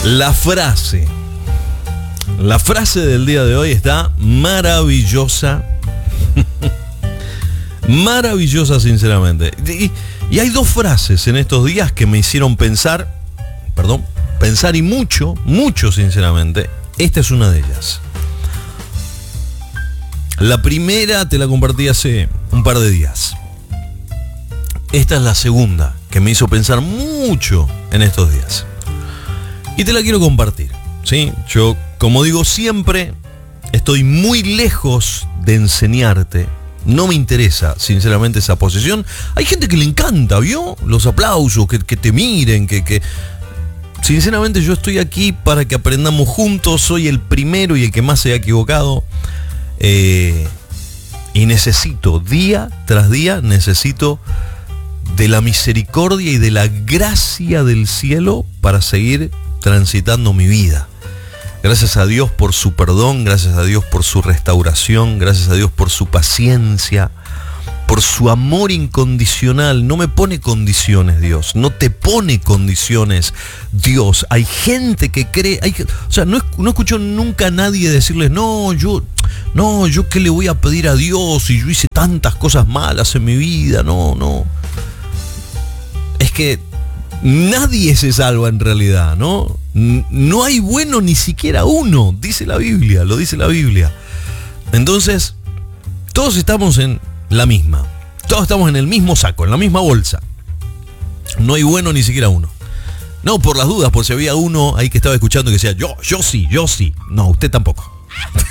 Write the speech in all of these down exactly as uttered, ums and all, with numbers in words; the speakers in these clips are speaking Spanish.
La frase, la frase del día de hoy está maravillosa. Maravillosa, sinceramente. Y, y hay dos frases en estos días que me hicieron pensar, perdón, pensar y mucho, mucho, sinceramente. Esta es una de ellas. La primera te la compartí hace un par de días. Esta es la segunda que me hizo pensar mucho en estos días. Y te la quiero compartir, ¿sí? Yo, como digo siempre, estoy muy lejos de enseñarte. No me interesa, sinceramente, esa posición. Hay gente que le encanta, ¿vio? Los aplausos, que, que te miren, que, que... Sinceramente, yo estoy aquí para que aprendamos juntos. Soy el primero y el que más se ha equivocado. Eh, y necesito, día tras día, necesito de la misericordia y de la gracia del cielo para seguir transitando mi vida. Gracias a Dios por su perdón, gracias a Dios por su restauración, gracias a Dios por su paciencia, por su amor incondicional. No me pone condiciones, Dios, no te pone condiciones, Dios. Hay gente que cree, hay, o sea, no, no escucho nunca a nadie decirles, no, yo, no, yo qué le voy a pedir a Dios si yo hice tantas cosas malas en mi vida. No, no. Es que nadie se salva en realidad, ¿no? No hay bueno ni siquiera uno, dice la Biblia, lo dice la Biblia. Entonces, todos estamos en la misma, todos estamos en el mismo saco, en la misma bolsa. No hay bueno ni siquiera uno. No, por las dudas, por si había uno ahí que estaba escuchando que decía, yo, yo sí, yo sí. No, usted tampoco.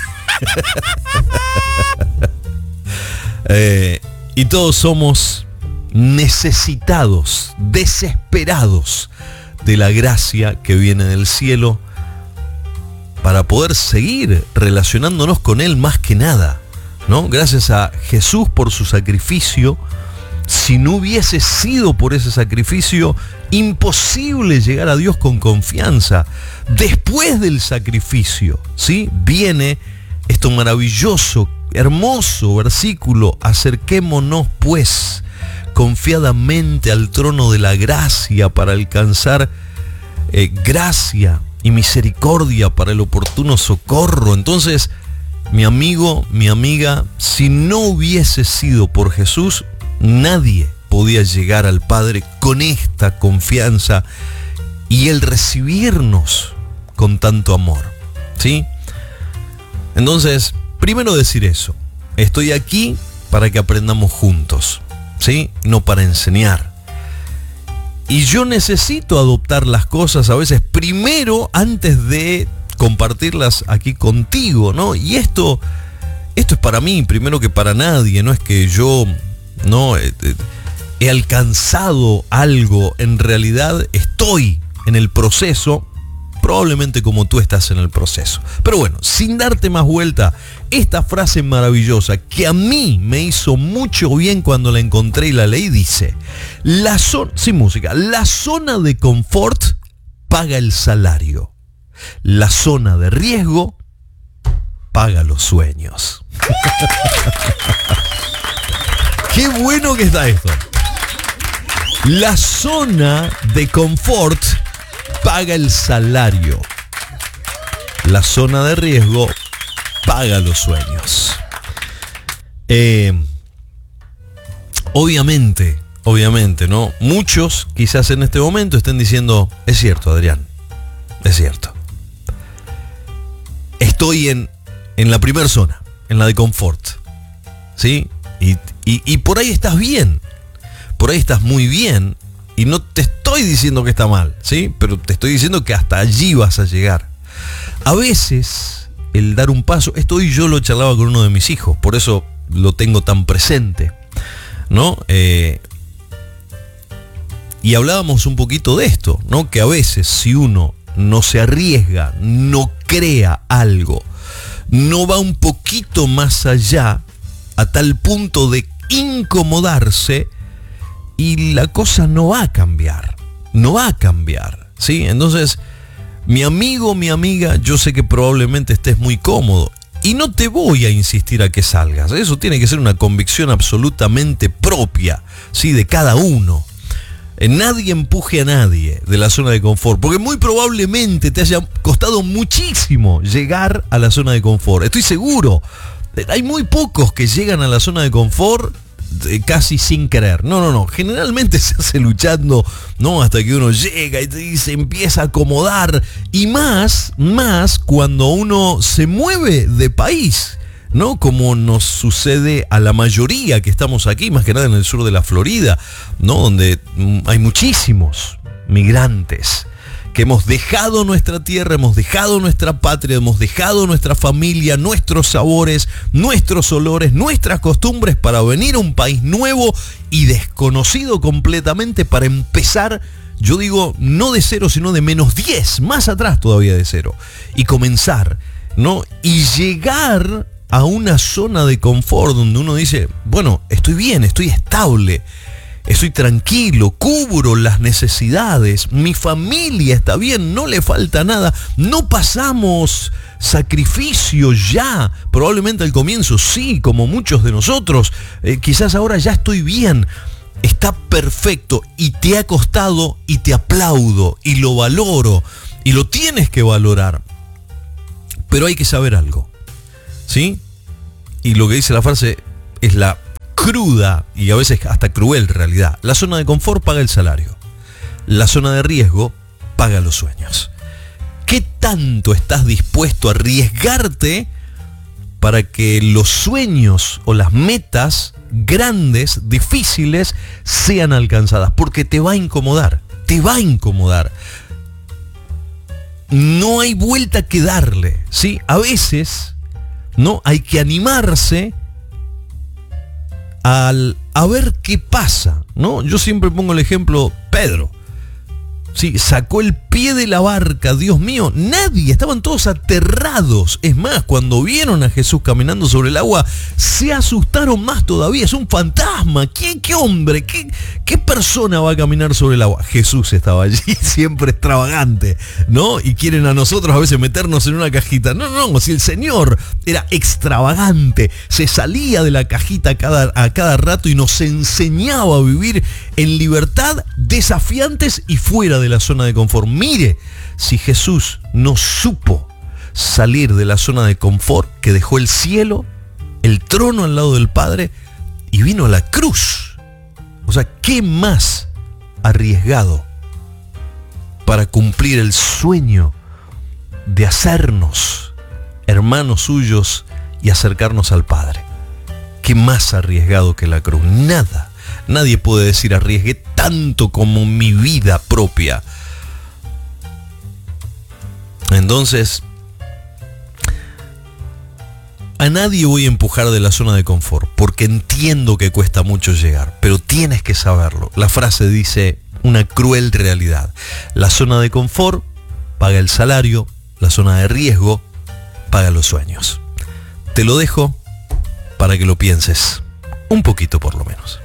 eh, y todos somos necesitados, desesperados de la gracia que viene del cielo para poder seguir relacionándonos con Él más que nada, ¿no? Gracias a Jesús por su sacrificio. Si no hubiese sido por ese sacrificio, imposible llegar a Dios con confianza. Después del sacrificio, ¿sí? Viene esto maravilloso, hermoso versículo: acerquémonos pues confiadamente al trono de la gracia para alcanzar eh, gracia y misericordia para el oportuno socorro. Entonces, mi amigo, mi amiga, si no hubiese sido por Jesús, nadie podía llegar al Padre con esta confianza y el recibirnos con tanto amor, ¿sí? Entonces, primero decir eso. Estoy aquí para que aprendamos juntos, ¿sí? No para enseñar. Y yo necesito adoptar las cosas a veces primero antes de compartirlas aquí contigo, ¿no? Y esto, esto es para mí primero que para nadie. No es que yo no he, he alcanzado algo. En realidad estoy en el proceso, probablemente como tú estás en el proceso. Pero bueno, sin darte más vuelta, esta frase maravillosa que a mí me hizo mucho bien cuando la encontré y la leí, dice: la zona, sin música, la zona de confort paga el salario. La zona de riesgo paga los sueños. Qué bueno que está esto. La zona de confort paga el salario. La zona de riesgo paga los sueños. Eh, obviamente, obviamente, ¿no? Muchos quizás en este momento estén diciendo, es cierto, Adrián, es cierto. Estoy en, en la primera zona, en la de confort, ¿sí? Y, y, y por ahí estás bien, por ahí estás muy bien. Y no te estoy diciendo que está mal, ¿sí? Pero te estoy diciendo que hasta allí vas a llegar. A veces, el dar un paso, esto hoy yo lo charlaba con uno de mis hijos, por eso lo tengo tan presente, ¿no? Eh, y hablábamos un poquito de esto, ¿no? Que a veces si uno no se arriesga, no crea algo, no va un poquito más allá, a tal punto de incomodarse, y la cosa no va a cambiar, no va a cambiar, ¿sí? Entonces, mi amigo, mi amiga, yo sé que probablemente estés muy cómodo y no te voy a insistir a que salgas. Eso tiene que ser una convicción absolutamente propia, ¿sí? De cada uno. Eh, nadie empuje a nadie de la zona de confort, porque muy probablemente te haya costado muchísimo llegar a la zona de confort. Estoy seguro. Hay muy pocos que llegan a la zona de confort eh, casi sin querer. No, no, no. Generalmente se hace luchando, ¿no? Hasta que uno llega y, te, y se empieza a acomodar. Y más, más cuando uno se mueve de país, ¿no? Como nos sucede a la mayoría que estamos aquí, más que nada en el sur de la Florida, ¿no? Donde hay muchísimos migrantes que hemos dejado nuestra tierra, hemos dejado nuestra patria, hemos dejado nuestra familia, nuestros sabores, nuestros olores, nuestras costumbres para venir a un país nuevo y desconocido completamente para empezar, yo digo, no de cero, sino de menos diez, más atrás todavía de cero, y comenzar, ¿no? Y llegar a una zona de confort donde uno dice, bueno, estoy bien, estoy estable, estoy tranquilo, cubro las necesidades, mi familia está bien, no le falta nada, no pasamos sacrificio ya, probablemente al comienzo sí, como muchos de nosotros, eh, quizás ahora ya estoy bien, está perfecto y te ha costado y te aplaudo y lo valoro y lo tienes que valorar, pero hay que saber algo, ¿sí? Y lo que dice la frase es la cruda y a veces hasta cruel realidad. La zona de confort paga el salario. La zona de riesgo paga los sueños. ¿Qué tanto estás dispuesto a arriesgarte para que los sueños o las metas grandes, difíciles, sean alcanzadas? Porque te va a incomodar, te va a incomodar. No hay vuelta que darle, ¿sí? A veces, ¿no? Hay que animarse al, a ver qué pasa, ¿no? Yo siempre pongo el ejemplo, Pedro, sí, sacó el pie de la barca, Dios mío, nadie, estaban todos aterrados. Es más, cuando vieron a Jesús caminando sobre el agua, se asustaron más todavía. Es un fantasma, ¿qué, qué hombre, qué, qué persona va a caminar sobre el agua? Jesús estaba allí, siempre extravagante, ¿no? Y quieren a nosotros a veces meternos en una cajita. No, no, si el Señor era extravagante, se salía de la cajita a cada, a cada rato y nos enseñaba a vivir en libertad, desafiantes y fuera de la zona de confort. Mire, si Jesús no supo salir de la zona de confort, que dejó el cielo, el trono al lado del Padre y vino a la cruz. O sea, ¿qué más arriesgado para cumplir el sueño de hacernos hermanos suyos y acercarnos al Padre? ¿Qué más arriesgado que la cruz? Nada. Nadie puede decir arriesgué tanto como mi vida propia. Entonces, a nadie voy a empujar de la zona de confort, porque entiendo que cuesta mucho llegar, pero tienes que saberlo. La frase dice una cruel realidad. La zona de confort paga el salario, la zona de riesgo paga los sueños. Te lo dejo para que lo pienses un poquito por lo menos.